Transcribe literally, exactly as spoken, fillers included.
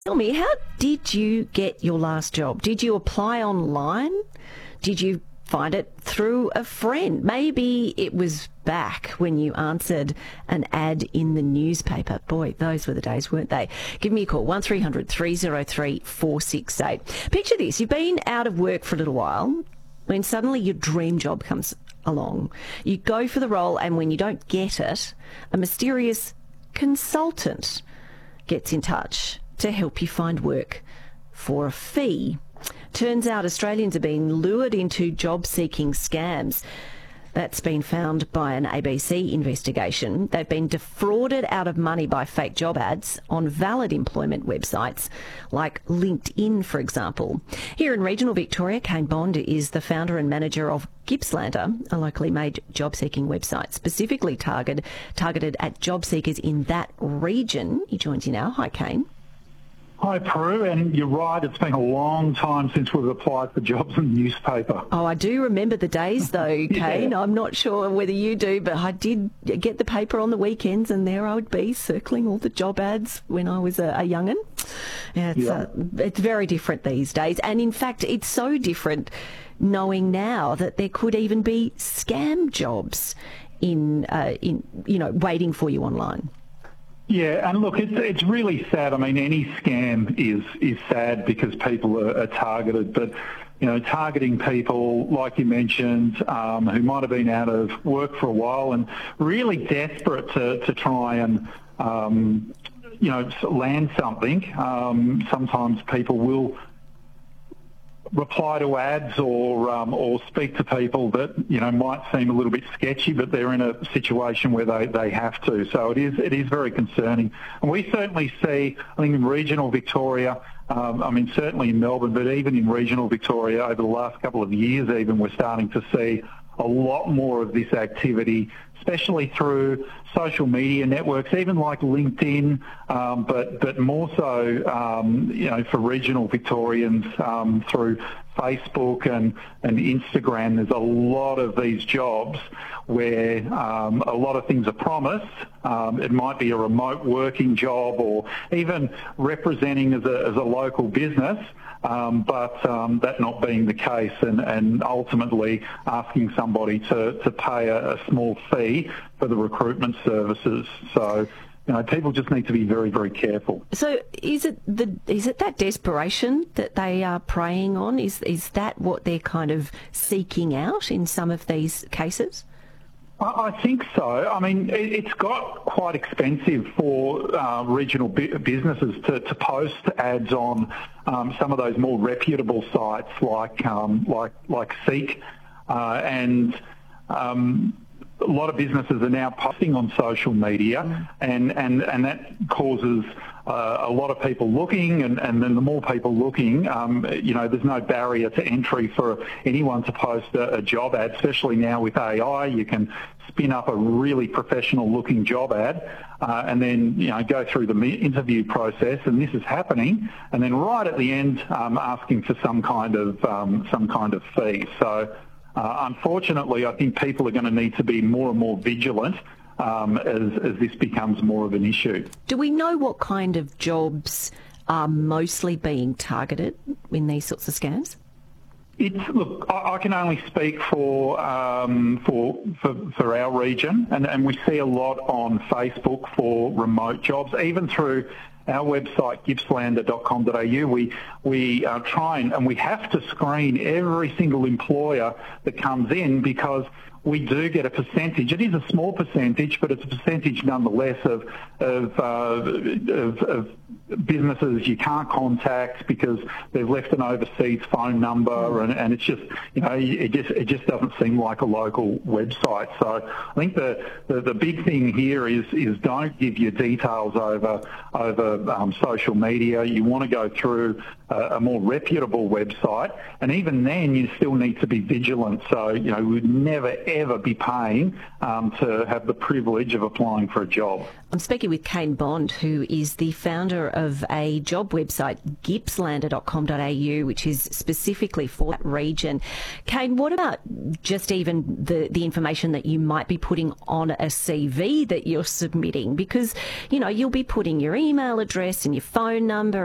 Tell me, how did you get your last job? Did you apply online? Did you find it through a friend? Maybe it was back when you answered an ad in the newspaper. Boy, those were the days, weren't they? Give me a call, one three hundred three oh three four six eight. Picture this, you've been out of work for a little while, when suddenly your dream job comes along. You go for the role, and when you don't get it, a mysterious consultant gets in touch to help you find work for a fee. Turns out Australians are being lured into job-seeking scams. That's been found by an A B C investigation. They've been defrauded out of money by fake job ads on valid employment websites like LinkedIn, for example. Here in regional Victoria, Kane Bond is the founder and manager of Gippslander, a locally made job-seeking website specifically targeted, targeted at job seekers in that region. He joins you now. Hi, Kane. Hi, Prue, and you're right, it's been a long time since we've applied for jobs in the newspaper. Oh, I do remember the days though, Kane. Yeah. I'm not sure whether you do, but I did get the paper on the weekends, and there I would be circling all the job ads when I was a, a young'un. Yeah, it's, yeah. Uh, it's very different these days, and in fact it's so different knowing now that there could even be scam jobs in, uh, in you know, waiting for you online. Yeah, and look, it's it's really sad. I mean, any scam is is sad because people are, are targeted, but you know, targeting people, like you mentioned, um, who might have been out of work for a while and really desperate to, to try and, um, you know, land something. Um, sometimes people will reply to ads or um, or speak to people that, you know, might seem a little bit sketchy, but they're in a situation where they, they have to. So it is it is very concerning. And we certainly see, I think in regional Victoria, um, I mean certainly in Melbourne, but even in regional Victoria over the last couple of years even, we're starting to see a lot more of this activity, especially through social media networks, even like LinkedIn, um, but but more so, um, you know, for regional Victorians um, through Facebook and, and Instagram. There's a lot of these jobs where um, a lot of things are promised. Um, it might be a remote working job or even representing as a, as a local business. Um, but um, that not being the case, and, and ultimately asking somebody to, to pay a, a small fee for the recruitment services. So, you know, people just need to be very, very careful. So is it the is it that desperation that they are preying on? Is is that what they're kind of seeking out in some of these cases? I think so. I mean, it's got quite expensive for uh, regional businesses to, to post ads on um, some of those more reputable sites like um, like like Seek, uh, and um, a lot of businesses are now posting on social media, and and, and that causes Uh, a lot of people looking, and, and then the more people looking, um, you know, there's no barrier to entry for anyone to post a, a job ad, especially now with A I. You can spin up a really professional-looking job ad uh, and then, you know, go through the interview process, and this is happening, and then right at the end um, asking for some kind of um, some kind of fee. So, uh, unfortunately, I think people are going to need to be more and more vigilant Um, as, as this becomes more of an issue. Do we know what kind of jobs are mostly being targeted in these sorts of scams? It's, look, I, I can only speak for um, for, for for our region, and, and we see a lot on Facebook for remote jobs, even through our website, gippslander dot com dot a u. We we uh, try and, and we have to screen every single employer that comes in, because we do get a percentage. It is a small percentage, but it's a percentage nonetheless of of, uh, of, of businesses you can't contact because they've left an overseas phone number, and, and it's just, you know, it just it just doesn't seem like a local website. So I think the the, the big thing here is is don't give your details over over um, social media. You want to go through a, a more reputable website, and even then you still need to be vigilant. So, you know, we'd never ever be paying um, to have the privilege of applying for a job. I'm speaking with Kane Bond, who is the founder of a job website, gippslander dot com dot a u, which is specifically for that region. Kane, what about just even the, the information that you might be putting on a C V that you're submitting? Because, you know, you'll be putting your email address and your phone number